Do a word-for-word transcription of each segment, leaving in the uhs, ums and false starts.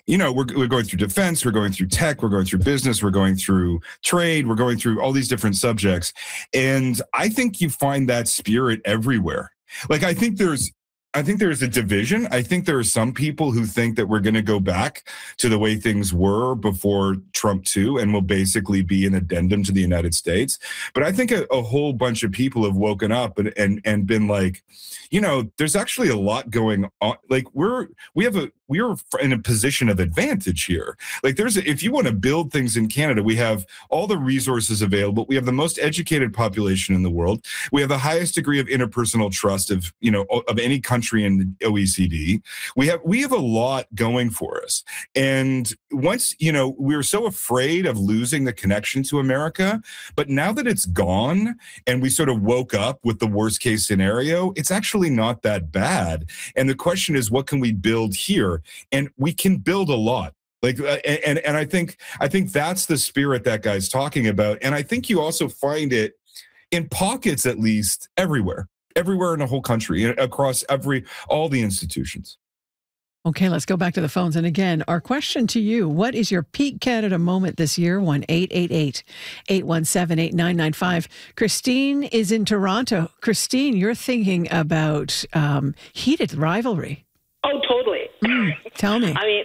you know, we're, we're going through defense, we're going through tech, we're going through business, we're going through trade, we're going through all these different subjects. And I think you find that spirit everywhere. Like, I think there's, I think there's a division. I think there are some people who think that we're going to go back to the way things were before Trump two and will basically be an addendum to the United States. But I think a, a whole bunch of people have woken up and, and, and been like, you know, there's actually a lot going on. Like we're, we have a, we're in a position of advantage here. Like there's, a, if you want to build things in Canada, we have all the resources available. We have the most educated population in the world. We have the highest degree of interpersonal trust of, you know, of any country in the O E C D. We have, we have a lot going for us. And once, you know, we were so afraid of losing the connection to America, but now that it's gone and we sort of woke up with the worst case scenario, it's actually not that bad. And the question is, what can we build here? And we can build a lot. Like, uh, and and I think I think that's the spirit that guy's talking about. And I think you also find it in pockets, at least, everywhere, everywhere in the whole country, across every all the institutions. Okay, let's go back to the phones. And again, our question to you, what is your peak Canada moment this year? one eight eight eight, eight one seven, eight nine nine five. Christine is in Toronto. Christine, you're thinking about um, heated rivalry. Oh, totally. Mm, tell me. I mean,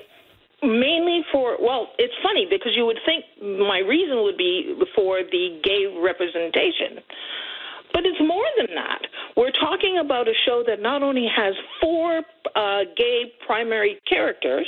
mainly for, well, it's funny because you would think my reason would be for the gay representation. But it's more than that. We're talking about a show that not only has four uh, gay primary characters,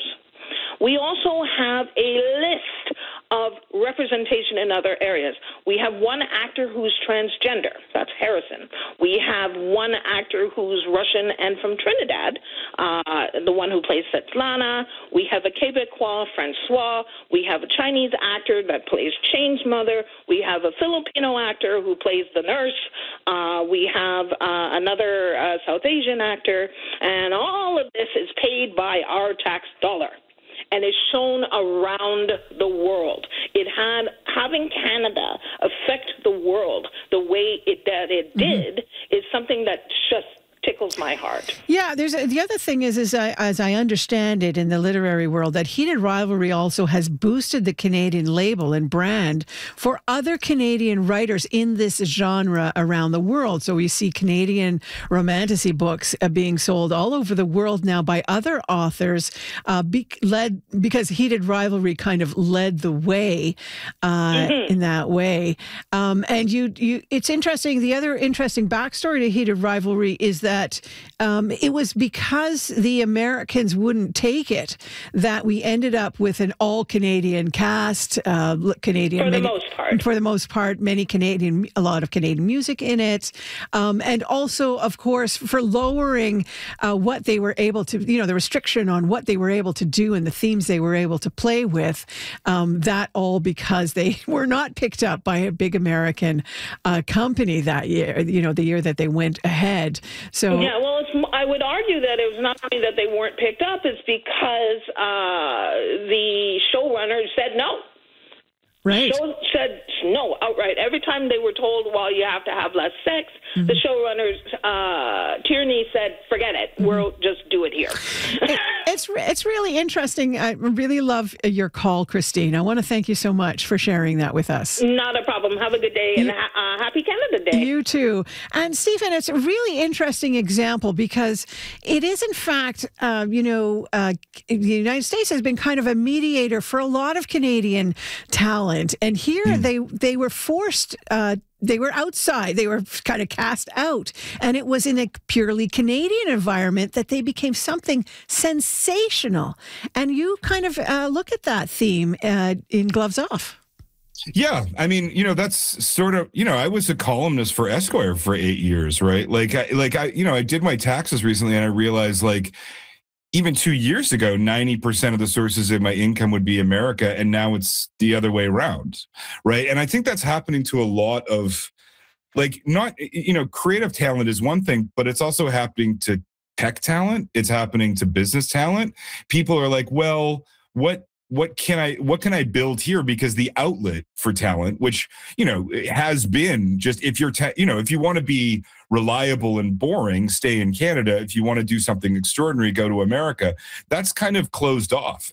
we also have a list of representation in other areas. We have one actor who's transgender. That's Harrison. We have one actor who's Russian and from Trinidad, uh, the one who plays Svetlana. We have a Quebecois, Francois. We have a Chinese actor that plays Chane's mother. We have a Filipino actor who plays the nurse. Uh, we have uh, another uh, South Asian actor. And all of this is paid by our tax dollar and is shown around the world. It had, having Canada affect the world the way it, that it did mm-hmm. is something that just tickles my heart. Yeah, there's a, the other thing is, is I, as I understand it in the literary world, that heated rivalry also has boosted the Canadian label and brand for other Canadian writers in this genre around the world. So we see Canadian romantasy books uh, being sold all over the world now by other authors, uh, be, led because heated rivalry kind of led the way uh, mm-hmm. in that way. Um, and you, you, it's interesting. The other interesting backstory to heated rivalry is that. That um, it was because the Americans wouldn't take it that we ended up with an all-Canadian cast, uh, Canadian for the many, most part. For the most part, many Canadian, a lot of Canadian music in it, um, and also, of course, for lowering uh, what they were able to, you know, the restriction on what they were able to do and the themes they were able to play with. Um, that all because they were not picked up by a big American uh, company that year. You know, the year that they went ahead. So. So, yeah, well, it's, I would argue that it was not only that they weren't picked up, it's because uh, the showrunners said no. Right. Show said no outright. Every time they were told, well, you have to have less sex, mm-hmm. the showrunners, uh, Tierney said, forget it. Mm-hmm. We'll just do it here. it, it's it's really interesting. I really love your call, Christine. I want to thank you so much for sharing that with us. Not a problem. Have a good day and ha- uh, happy Canada Day. You too. And Stephen, it's a really interesting example because it is, in fact, uh, you know, uh, the United States has been kind of a mediator for a lot of Canadian talent. And here mm. they they were forced, uh, they were outside, they were kind of cast out. And it was in a purely Canadian environment that they became something sensational. And you kind of uh, look at that theme uh, in Gloves Off. Yeah, I mean, you know, that's sort of, you know, I was a columnist for Esquire for eight years, right? Like, I, like I, you know, I did my taxes recently and I realized, like, even two years ago, ninety percent of the sources of my income would be America, and now it's the other way around, right? And I think that's happening to a lot of, like, not, you know, creative talent is one thing, but it's also happening to tech talent. It's happening to business talent. People are like, well, what what can I what can I build here? Because the outlet for talent, which, you know, has been just, if you're, ta- you know, if you want to be reliable and boring, stay in Canada. If you want to do something extraordinary, go to America. That's kind of closed off.